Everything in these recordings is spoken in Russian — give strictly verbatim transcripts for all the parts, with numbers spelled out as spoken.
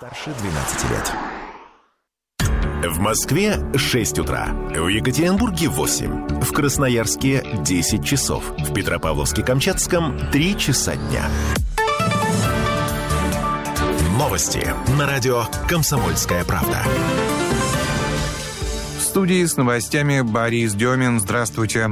Старше двенадцати лет. В Москве шесть утра, в Екатеринбурге восемь, в Красноярске десять часов, в Петропавловске-Камчатском три часа дня. Новости на радио «Комсомольская правда». В студии с новостями Борис Демин. Здравствуйте.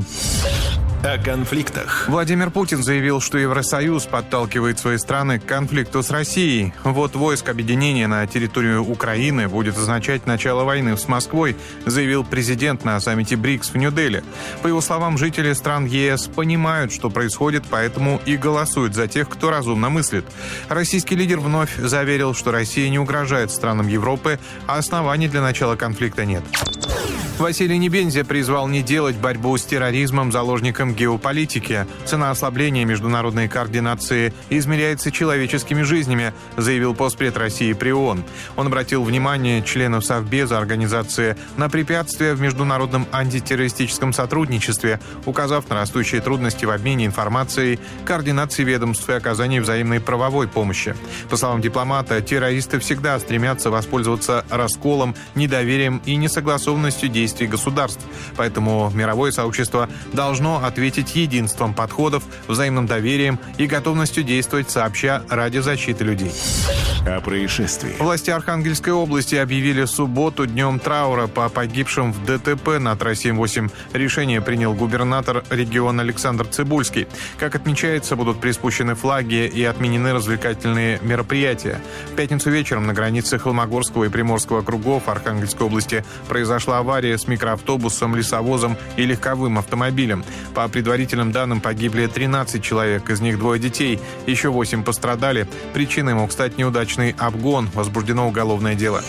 О конфликтах. Владимир Путин заявил, что Евросоюз подталкивает свои страны к конфликту с Россией. Ввод войск объединения на территорию Украины будет означать начало войны с Москвой, заявил президент на саммите БРИКС в Нью-Дели. По его словам, жители стран ЕС понимают, что происходит, поэтому и голосуют за тех, кто разумно мыслит. Российский лидер вновь заверил, что Россия не угрожает странам Европы, а оснований для начала конфликта нет. Василий Небензя призвал не делать борьбу с терроризмом заложником геополитики. Цена ослабления международной координации измеряется человеческими жизнями, заявил постпред России при ООН. Он обратил внимание членов Совбеза организации на препятствия в международном антитеррористическом сотрудничестве, указав на растущие трудности в обмене информацией, координации ведомств и оказании взаимной правовой помощи. По словам дипломата, террористы всегда стремятся воспользоваться расколом, недоверием и несогласованностью действий государств. Поэтому мировое сообщество должно ответить единством подходов, взаимным доверием и готовностью действовать сообща ради защиты людей. О происшествии. Власти Архангельской области объявили субботу днем траура по погибшим в ДТП на трассе М восемь. Решение принял губернатор региона Александр Цыбульский. Как отмечается, будут приспущены флаги и отменены развлекательные мероприятия. В пятницу вечером на границе Холмогорского и Приморского округов Архангельской области произошла авария с микроавтобусом, лесовозом и легковым автомобилем. По предварительным данным, погибли тринадцать человек, из них двое детей, еще восемь пострадали. Причиной мог стать неудачный обгон. Возбуждено уголовное дело.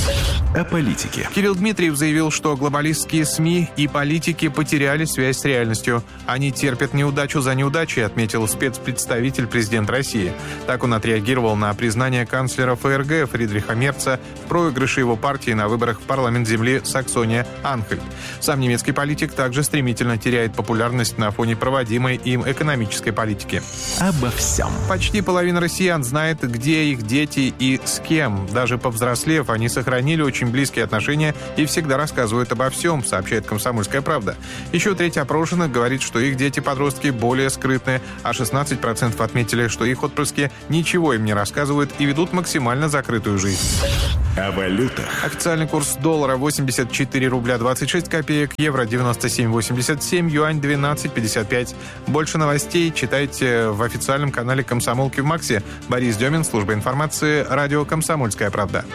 О политике. Кирилл Дмитриев заявил, что глобалистские СМИ и политики потеряли связь с реальностью. Они терпят неудачу за неудачей, отметил спецпредставитель президента России. Так он отреагировал на признание канцлера ФРГ Фридриха Мерца в проигрыше его партии на выборах в парламент земли Саксония-Анхальт. Сам немецкий политик также стремительно теряет популярность на фоне проводимой им экономической политики. Обо всем. Почти половина россиян знает, где их дети и с кем. Даже повзрослев, они сохранили очень близкие отношения и всегда рассказывают обо всем, сообщает «Комсомольская правда». Еще треть опрошенных говорит, что их дети-подростки более скрытны, а шестнадцать процентов отметили, что их отпрыски ничего им не рассказывают и ведут максимально закрытую жизнь. О валютах. Официальный курс доллара восемьдесят четыре рубля двадцать шесть копеек, евро девяносто семь восемьдесят семь, юань двенадцать пятьдесят пять. Больше новостей читайте в официальном канале «Комсомолки» в Максе. Борис Демин, служба информации, радио «Комсомольская правда».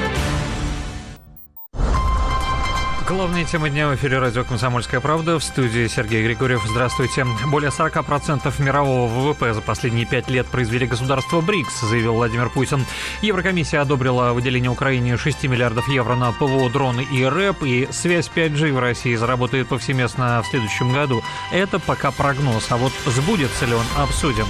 Главные темы дня в эфире радио «Комсомольская правда». В студии Сергей Григорьев. Здравствуйте. Более сорок процентов мирового ВВП за последние пять лет произвели государства БРИКС, заявил Владимир Путин. Еврокомиссия одобрила выделение Украине шесть миллиардов евро на ПВО, дроны и РЭП, и связь пять джи в России заработает повсеместно в следующем году. Это пока прогноз, а вот сбудется ли он, обсудим.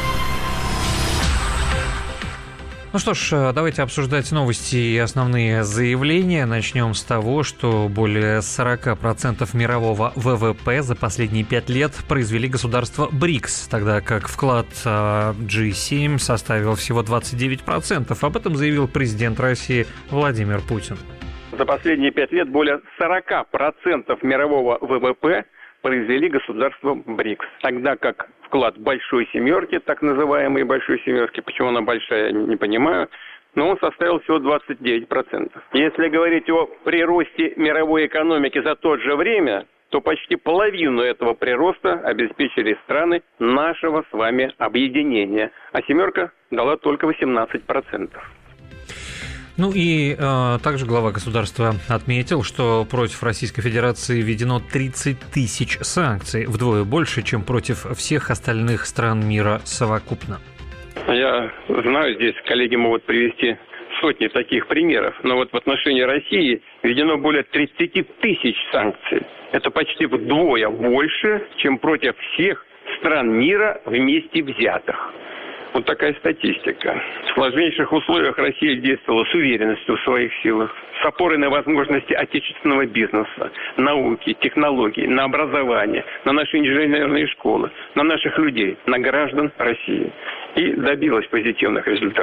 Ну что ж, давайте обсуждать новости и основные заявления. Начнем с того, что более сорок процентов мирового ВВП за последние пять лет произвели государства БРИКС, тогда как вклад джи семь составил всего двадцать девять процентов. Об этом заявил президент России Владимир Путин. За последние пять лет более сорок процентов мирового ВВП произвели государства БРИКС, тогда как вклад большой семерки, так называемой большой семерки, почему она большая, не понимаю, но он составил всего двадцать девять процентов. Если говорить о приросте мировой экономики за то же время, то почти половину этого прироста обеспечили страны нашего с вами объединения, а семерка дала только восемнадцать процентов. Ну и э, также глава государства отметил, что против Российской Федерации введено тридцать тысяч санкций, вдвое больше, чем против всех остальных стран мира совокупно. Я знаю, здесь коллеги могут привести сотни таких примеров, но вот в отношении России введено более тридцать тысяч санкций. Это почти вдвое больше, чем против всех стран мира вместе взятых. Вот такая статистика. В сложнейших условиях Россия действовала с уверенностью в своих силах, с опорой на возможности отечественного бизнеса, науки, технологий, на образование, на наши инженерные школы, на наших людей, на граждан России. И добилась позитивных результатов.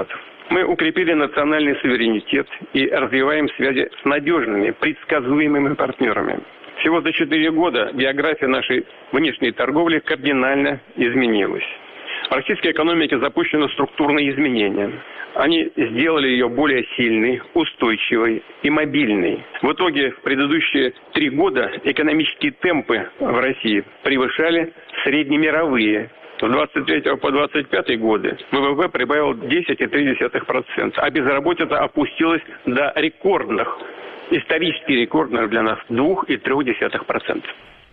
Мы укрепили национальный суверенитет и развиваем связи с надежными, предсказуемыми партнерами. Всего за четыре года география нашей внешней торговли кардинально изменилась. В российской экономике запущены структурные изменения. Они сделали ее более сильной, устойчивой и мобильной. В итоге в предыдущие три года экономические темпы в России превышали среднемировые. С двадцать третьего по двадцать пятый годы ВВП прибавил десять целых три десятых процента, а безработица опустилась до рекордных, исторически рекордных для нас два целых три десятых процента.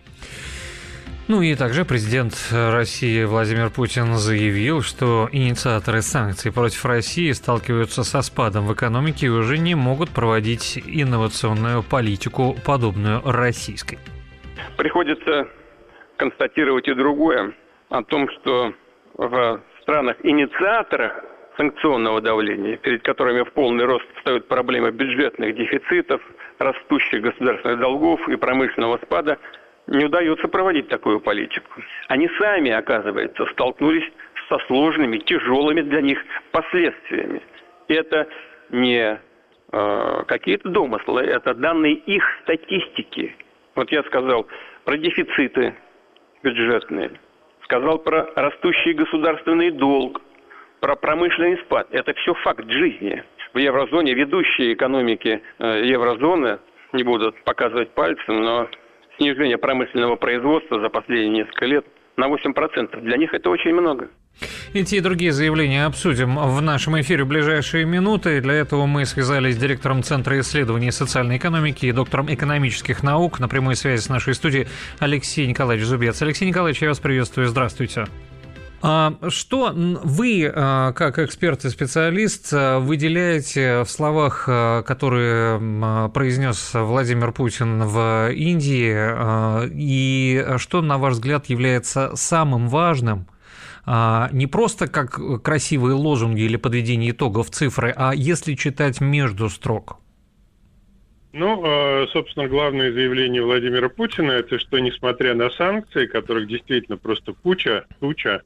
Ну и также президент России Владимир Путин заявил, что инициаторы санкций против России сталкиваются со спадом в экономике и уже не могут проводить инновационную политику, подобную российской. Приходится констатировать и другое, о том, что в странах-инициаторах санкционного давления, перед которыми в полный рост встают проблемы бюджетных дефицитов, растущих государственных долгов и промышленного спада, не удается проводить такую политику. Они сами, оказывается, столкнулись со сложными, тяжелыми для них последствиями. И это не э, какие-то домыслы, это данные их статистики. Вот я сказал про дефициты бюджетные, сказал про растущий государственный долг, про промышленный спад. Это все факт жизни. В еврозоне ведущие экономики э, еврозоны, не буду показывать пальцем, но снижение промышленного производства за последние несколько лет на восемь процентов. Для них это очень много. Эти и другие заявления обсудим в нашем эфире в ближайшие минуты. Для этого мы связались с директором Центра исследований социальной экономики и доктором экономических наук на прямой связи с нашей студией Алексей Николаевич Зубец. Алексей Николаевич, я вас приветствую. Здравствуйте. А что вы, как эксперт и специалист, выделяете в словах, которые произнес Владимир Путин в Индии, и что, на ваш взгляд, является самым важным, не просто как красивые лозунги или подведение итогов цифры, а если читать между строк? Ну, собственно, главное заявление Владимира Путина – это что, несмотря на санкции, которых действительно просто куча, куча,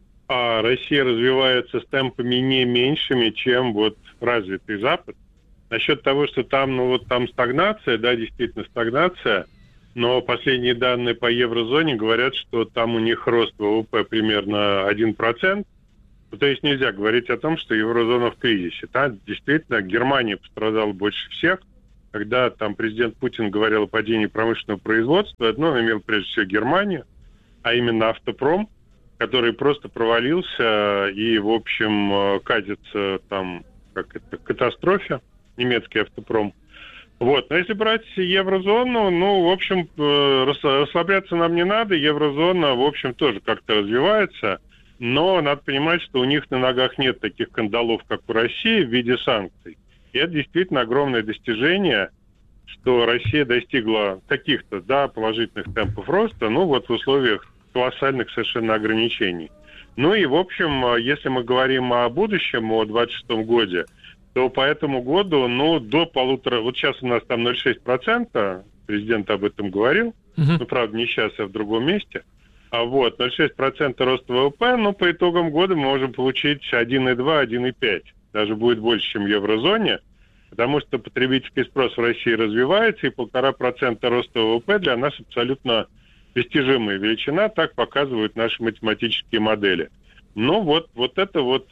а Россия развивается с темпами не меньшими, чем вот развитый Запад. Насчет того, что там, ну вот там стагнация, да, действительно стагнация, но последние данные по еврозоне говорят, что там у них рост ВВП примерно один процент. Ну, то есть нельзя говорить о том, что еврозона в кризисе. Там действительно Германия пострадала больше всех. Когда там президент Путин говорил о падении промышленного производства, одно он имел прежде всего Германию, а именно автопром, который просто провалился и, в общем, катится там, как это, к катастрофе, немецкий автопром. Вот. Но если брать еврозону, ну, в общем, расслабляться нам не надо. Еврозона, в общем, тоже как-то развивается. Но надо понимать, что у них на ногах нет таких кандалов, как у России, в виде санкций. И это действительно огромное достижение, что Россия достигла каких-то, да, положительных темпов роста, ну, вот в условиях колоссальных совершенно ограничений. Ну и, в общем, если мы говорим о будущем, о двадцать шестом году, то по этому году, ну, до полутора... Вот сейчас у нас там ноль целых шесть десятых процента, президент об этом говорил, uh-huh. ну, правда, не сейчас, а в другом месте. А вот, ноль целых шесть десятых процента роста ВВП, ну, по итогам года мы можем получить один целых два - один целых пять. Даже будет больше, чем в еврозоне, потому что потребительский спрос в России развивается, и полтора процента роста ВВП для нас абсолютно достижимая величина, так показывают наши математические модели. Ну вот, вот это вот,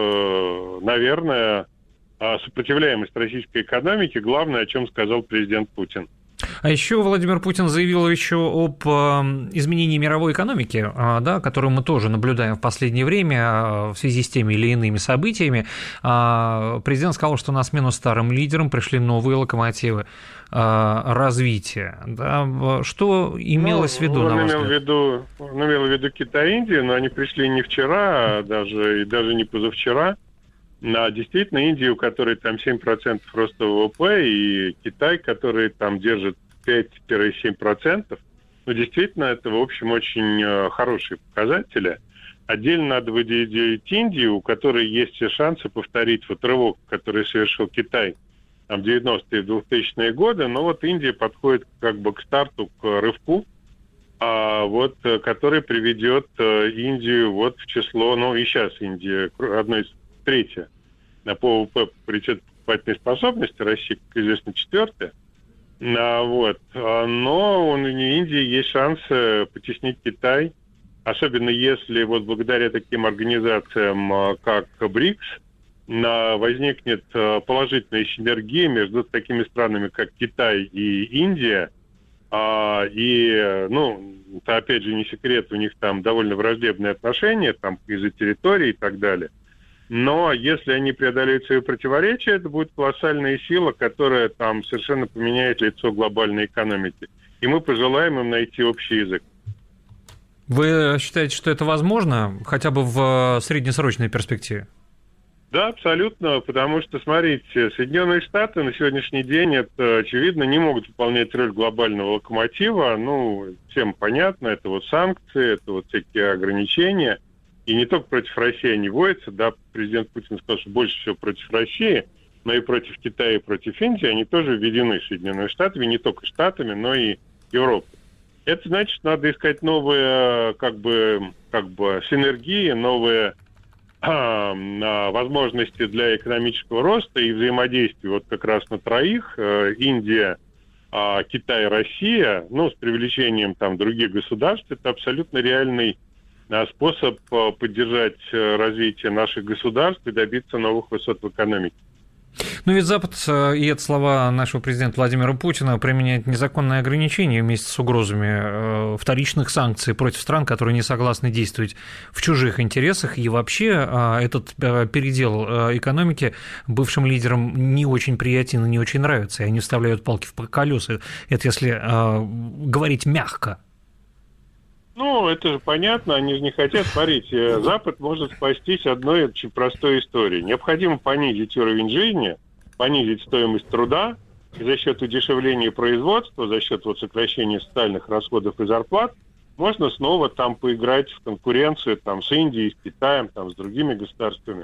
э, наверное, сопротивляемость российской экономики, главное, о чем сказал президент Путин. А еще Владимир Путин заявил еще об изменении мировой экономики, да, которую мы тоже наблюдаем в последнее время в связи с теми или иными событиями. Президент сказал, что на смену старым лидерам пришли новые локомотивы развития. Да. Что имелось ну, в виду, он на ваш имел взгляд? В виду, он имел в виду Китай и Индию, но они пришли не вчера, а даже, и даже не позавчера. А действительно, Индия, у которой там семь процентов роста ВВП, и Китай, который там держит пять-семь процентов, ну, действительно, это, в общем, очень э, хорошие показатели. Отдельно надо выделить Индию, у которой есть все шансы повторить вот рывок, который совершил Китай там, в девяностые и двухтысячные годы, но вот Индия подходит как бы к старту, к рывку, а вот, который приведет Индию вот в число, ну и сейчас Индия одной из третья по ВВП, по паритету покупательной способности, Россия, как известно, четвертая. А, вот. Но у Индии есть шансы потеснить Китай, особенно если вот благодаря таким организациям, как БРИКС, возникнет положительная синергия между такими странами, как Китай и Индия. И, ну, это опять же не секрет, у них там довольно враждебные отношения, там из-за территории и так далее. Но если они преодолеют свои противоречия, это будет колоссальная сила, которая там совершенно поменяет лицо глобальной экономики. И мы пожелаем им найти общий язык. Вы считаете, что это возможно, хотя бы в среднесрочной перспективе? Да, абсолютно, потому что, смотрите, Соединенные Штаты на сегодняшний день, это, очевидно, не могут выполнять роль глобального локомотива. Ну, всем понятно, это вот санкции, это вот всякие ограничения. И не только против России они вводятся, да, президент Путин сказал, что больше всего против России, но и против Китая, и против Индии, они тоже введены Соединенными Штатами, не только Штатами, но и Европой. Это значит, надо искать новые, как бы, как бы синергии, новые а, возможности для экономического роста и взаимодействия вот как раз на троих. Индия, а, Китай, Россия, ну, с привлечением там других государств, это абсолютно реальный способ поддержать развитие наших государств и добиться новых высот в экономике. Ну ведь Запад, и это слова нашего президента Владимира Путина, применяет незаконные ограничения вместе с угрозами вторичных санкций против стран, которые не согласны действовать в чужих интересах. И вообще этот передел экономики бывшим лидерам не очень приятен и не очень нравится, и они вставляют палки в колеса. Это если говорить мягко. Ну, это же понятно, они же не хотят. Смотрите, Запад может спастись одной очень простой историей. Необходимо понизить уровень жизни, понизить стоимость труда, и за счет удешевления производства, за счет вот сокращения социальных расходов и зарплат, можно снова там поиграть в конкуренцию там, с Индией, с Китаем, там, с другими государствами.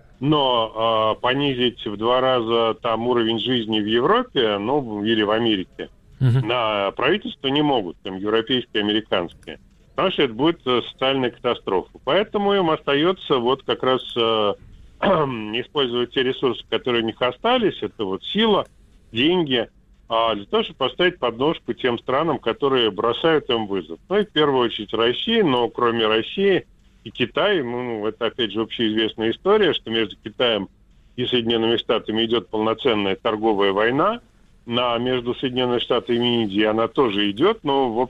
Но э, понизить в два раза там уровень жизни в Европе, ну, или в Америке, uh-huh. на правительство не могут, там, европейские, американские. Потому что это будет социальная катастрофа. Поэтому им остается вот как раз э, использовать те ресурсы, которые у них остались, это вот сила, деньги, э, для того, чтобы поставить подножку тем странам, которые бросают им вызов. Ну и в первую очередь России, но кроме России и Китая, ну, это опять же общеизвестная история, что между Китаем и Соединенными Штатами идет полноценная торговая война, на между Соединенными Штатами и Индией она тоже идет, но, в общем,